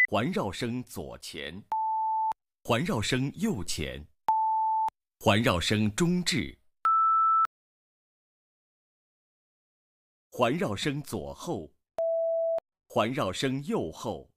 环绕声左前，环绕声右前，环绕声中置，环绕声左后，环绕声右后。